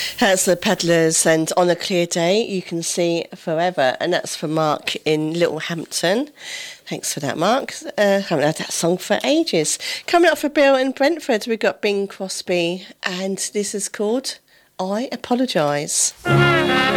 That's the Peddlers, and On a Clear Day You Can See Forever, and that's for Mark in Littlehampton. Thanks for that, Mark. Haven't heard that song for ages. Coming up for Bill in Brentford, we've got Bing Crosby, and this is called I Apologise.